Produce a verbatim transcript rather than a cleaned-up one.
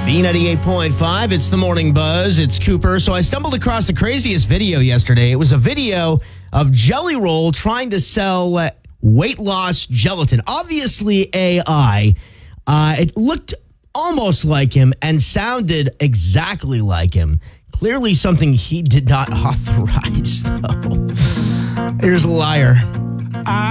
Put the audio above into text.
B ninety-eight point five, it's the Morning Buzz. It's Cooper. So I stumbled across the craziest video yesterday. It was a video of Jelly Roll trying to sell uh, weight loss gelatin. Obviously A I. Uh, it looked almost like him and sounded exactly like him. Clearly something he did not authorize, though. Here's a liar.